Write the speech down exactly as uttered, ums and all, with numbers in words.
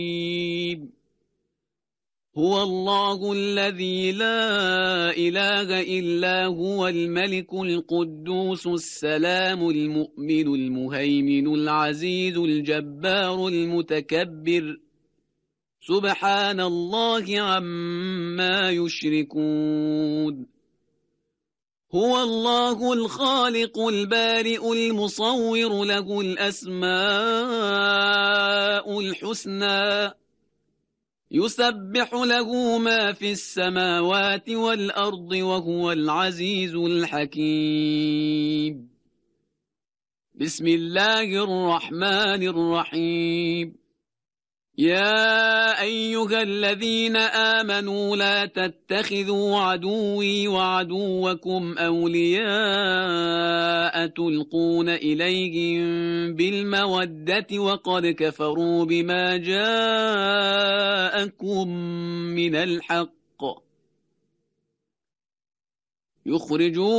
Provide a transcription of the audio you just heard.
هو الله الذي لا إله إلا هو الملك القدوس السلام المؤمن المهيمن العزيز الجبار المتكبر سبحان الله عما يشركون هو الله الخالق البارئ المصور له الأسماء الحسنى يسبح له ما في السماوات والأرض وهو العزيز الحكيم بسم الله الرحمن الرحيم يا أيها الذين آمنوا لا تتخذوا عدوي وعدوكم أولياء تلقون إليهم بالمودة وقد كفروا بما جاءكم من الحق يخرجون